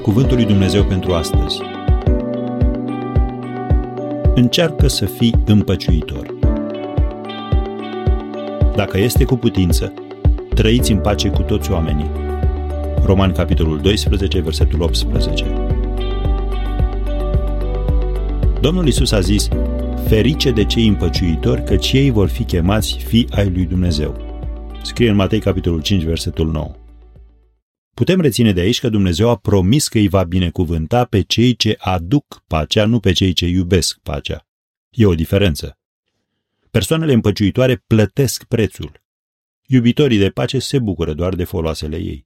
Cuvântul lui Dumnezeu pentru astăzi. Încearcă să fii împăciuitor. Dacă este cu putință, trăiți în pace cu toți oamenii. Romani, capitolul 12, versetul 18. Domnul Iisus a zis: ferice de cei împăciuitori, căci ei vor fi chemați fii ai lui Dumnezeu. Scrie în Matei, capitolul 5, versetul 9. Putem reține de aici că Dumnezeu a promis că îi va binecuvânta pe cei ce aduc pacea, nu pe cei ce iubesc pacea. E o diferență. Persoanele împăciuitoare plătesc prețul. Iubitorii de pace se bucură doar de foloasele ei.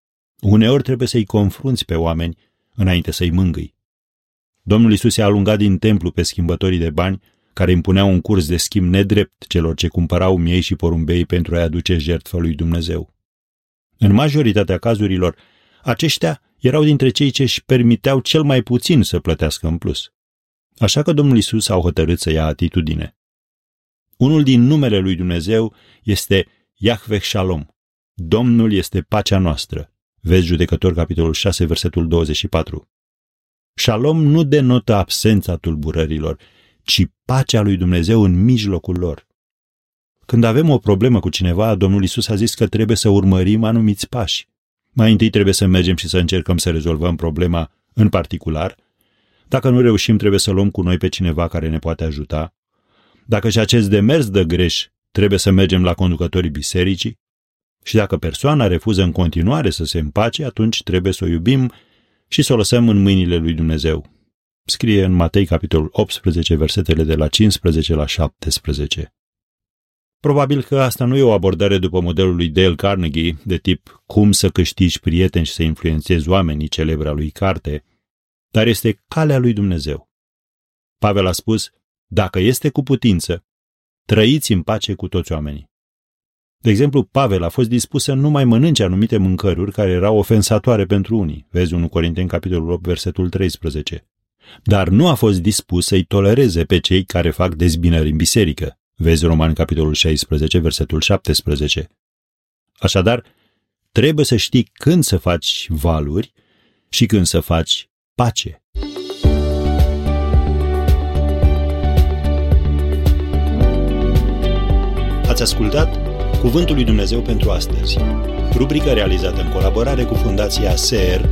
Uneori trebuie să-i confrunți pe oameni înainte să-i mângâi. Domnul Iisus i-a alungat din templu pe schimbătorii de bani care impuneau un curs de schimb nedrept celor ce cumpărau miei și porumbei pentru a-i aduce jertfă lui Dumnezeu. În majoritatea cazurilor, aceștia erau dintre cei ce își permiteau cel mai puțin să plătească în plus. Așa că Domnul Iisus a hotărât să ia atitudine. Unul din numele lui Dumnezeu este Yahveh Shalom. Domnul este pacea noastră. Vezi Judecători, capitolul 6, versetul 24. Shalom nu denotă absența tulburărilor, ci pacea lui Dumnezeu în mijlocul lor. Când avem o problemă cu cineva, Domnul Iisus a zis că trebuie să urmărim anumiți pași. Mai întâi trebuie să mergem și să încercăm să rezolvăm problema în particular. Dacă nu reușim, trebuie să luăm cu noi pe cineva care ne poate ajuta. Dacă și acest demers dă greș, trebuie să mergem la conducătorii bisericii. Și dacă persoana refuză în continuare să se împace, atunci trebuie să o iubim și să o lăsăm în mâinile lui Dumnezeu. Scrie în Matei, capitolul 18, versetele de la 15 la 17. Probabil că asta nu e o abordare după modelul lui Dale Carnegie, de tip cum să câștigi prieteni și să influențezi oamenii, celebra lui carte, dar este calea lui Dumnezeu. Pavel a spus: dacă este cu putință, trăiți în pace cu toți oamenii. De exemplu, Pavel a fost dispus să nu mai mănânce anumite mâncăruri care erau ofensatoare pentru unii. Vezi 1 Corinteni, capitolul 8, versetul 13. Dar nu a fost dispus să-i tolereze pe cei care fac dezbinări în biserică. Vezi Romani, capitolul 16, versetul 17. Așadar, trebuie să știi când să faci valuri și când să faci pace. Ați ascultat Cuvântul lui Dumnezeu pentru astăzi, rubrica realizată în colaborare cu Fundația SER